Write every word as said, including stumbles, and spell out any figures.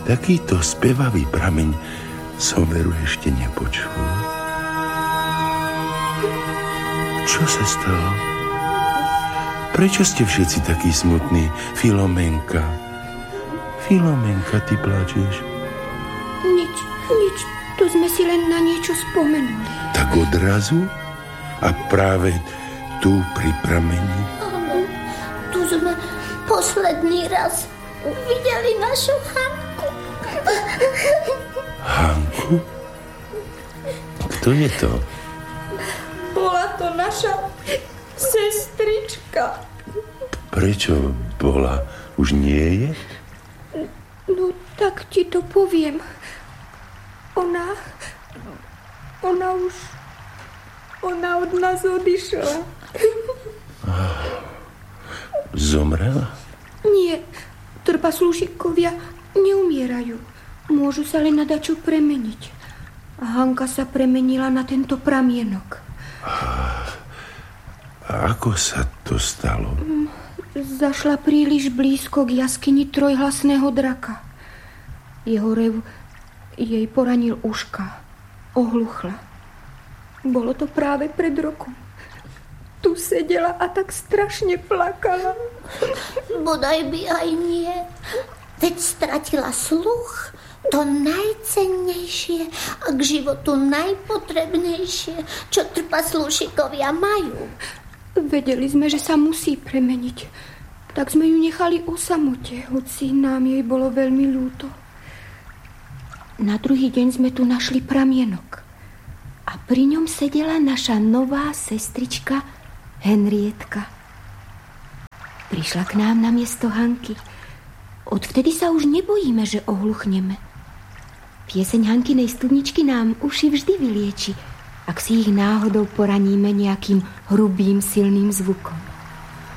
Takýto spevavý prameň som veru ešte nepočul. Čo sa stalo? Prečo ste všetci takí smutní, Filomenka? Filomenka, ty plačeš? Nič, nič, to sme si len na niečo spomenuli. Tak odrazu? A práve tu pri prameni? Áno, tu sme posledný raz videli našu Hanku. Hanku? Kto je to? Bola to naša sestrička. Prečo bola? Už nie je? No, tak ti to poviem. Ona... Ona už... Ona od nás odišla. Zomrela? Nie, trpaslúšikovia neumierajú. Môžu sa len na dačo premeniť. A Hanka sa premenila na tento pramienok. A ako sa to stalo? Zašla príliš blízko k jaskyni trojhlasného draka. Jeho rev jej poranil uška. Ohluchla. Bolo to práve pred rokom. Tu sedela a tak strašne plakala. Bodaj by aj nie. Veď stratila sluch, to najcennejšie a k životu najpotrebnejšie, čo trpaslúšikovia majú. Vedeli sme, že sa musí premeniť. Tak sme ju nechali o samote, hoci nám jej bolo veľmi ľúto. Na druhý deň sme tu našli pramienok. A pri ňom sedela naša nová sestrička Henrietka. Prišla k nám na miesto Hanky. Odvtedy sa už nebojíme, že ohluchneme. Pieseň Hankinej studničky nám uši vždy vylieči, ak si ich náhodou poraníme nejakým hrubým, silným zvukom.